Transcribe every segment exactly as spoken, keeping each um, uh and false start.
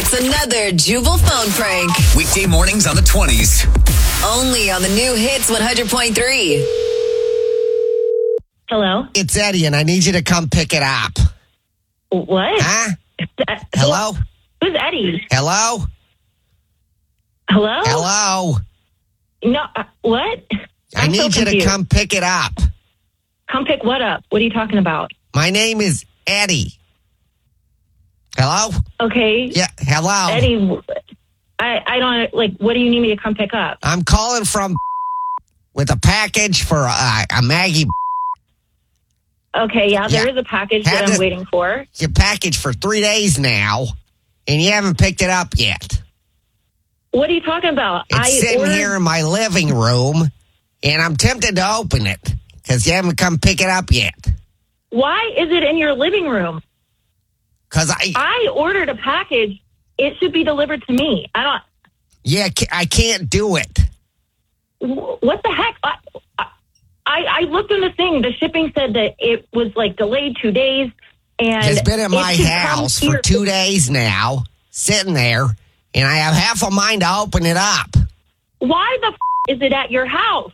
It's another Jubal phone prank. Weekday mornings on the twenties. Only on the new Hits one hundred point three. Hello? It's Eddie, and I need you to come pick it up. What? Huh? Uh, Hello? Who's Eddie? Hello? Hello? Hello? No, uh, what? I I'm need so you to confused. come pick it up. Come pick what up? What are you talking about? My name is Eddie. Hello? Okay. Yeah, hello? Eddie, I, I don't, like, what do you need me to come pick up? I'm calling from with a package for uh, a Maggie. Okay, yeah, there Yeah. is a package Had that I'm to- waiting for. Your package for three days now, and you haven't picked it up yet. What are you talking about? It's I sitting ordered- here in my living room, and I'm tempted to open it because you haven't come pick it up yet. Why is it in your living room? Because I, I ordered a package. It should be delivered to me. I don't, yeah, ca- I can't do it. wh- what the heck? I, I, I looked in the thing. The shipping said that it was like delayed two days. And It's been at it my should come house for here- two days now, sitting there, and I have half a mind to open it up. Why the f- is it at your house?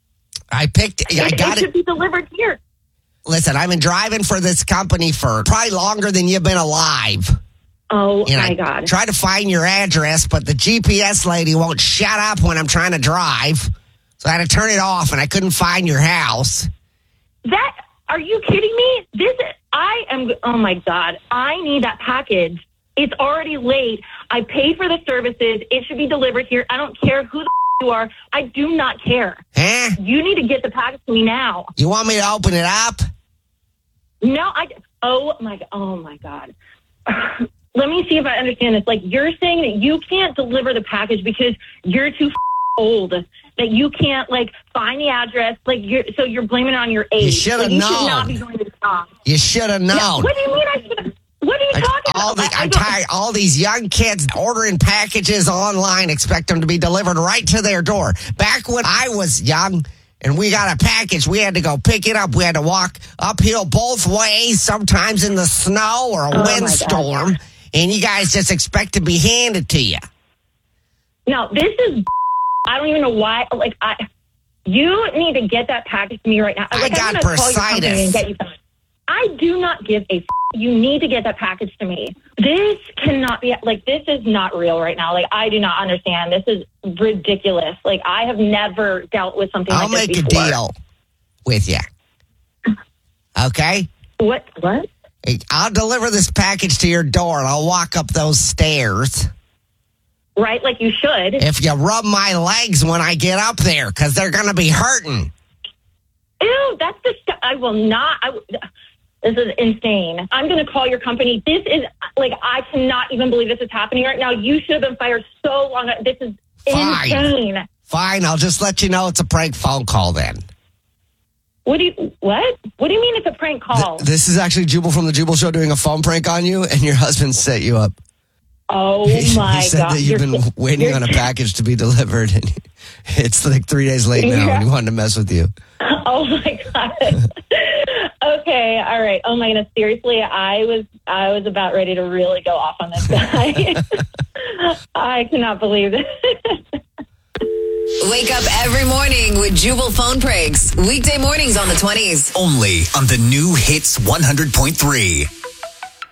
I picked it. I it, got it should it. be delivered here. Listen, I've been driving for this company for probably longer than you've been alive. Oh, And my I God. try to find your address, but the G P S lady won't shut up when I'm trying to drive. So I had to turn it off, and I couldn't find your house. That, are you kidding me? This, I am, oh my God. I need that package. It's already late. I paid for the services. It should be delivered here. I don't care who the f- you are. I do not care. Huh? You need to get the package to me now. You want me to open it up? No, I, oh my, oh my God. Let me see if I understand this. Like, you're saying that you can't deliver the package because you're too f- old, that you can't, like, find the address. Like, you're, so you're blaming it on your age. You should have like, you should not known. be doing this wrong. You should have known. Yeah, what do you mean I should? What are you I- talking all about? the, I- I I'm don't- tired. All these young kids ordering packages online, expect them to be delivered right to their door. Back when I was young and we got a package, we had to go pick it up. We had to walk uphill both ways, sometimes in the snow or a Oh, my God, windstorm. yeah. And you guys just expect to be handed to you. No, this is. I don't even know why. Like, I, you need to get that package to me right now. I Like, got I'm gonna call your company bursitis. and get you. I do not give a. F- you need to get that package to me. This cannot be. Like, this is not real right now. Like, I do not understand. This is ridiculous. Like, I have never dealt with something I'll like make this a before. deal with you. Okay? What? What? I'll deliver this package to your door and I'll walk up those stairs. Right? Like, you should. If you rub my legs when I get up there, because they're going to be hurting. Ew, that's the stuff. I will not. I, w- this is insane. I'm going to call your company. This is, like, I cannot even believe this is happening right now. You should have been fired so long ago. This is Fine. insane. Fine, I'll just let you know it's a prank phone call then. What do you, what? What do you mean it's a prank call? This is actually Jubal from the Jubal Show doing a phone prank on you, and your husband set you up. oh, He, my he said God. that you've You're- been waiting you're- on a package to be delivered, and it's like three days late now, Yeah. and he wanted to mess with you. Oh, my God. Okay, all right. Oh, my goodness. Seriously, I was I was about ready to really go off on this guy. I cannot believe this. Wake up every morning with Jubal phone pranks. Weekday mornings on the twenties. Only on the new Hits one hundred point three.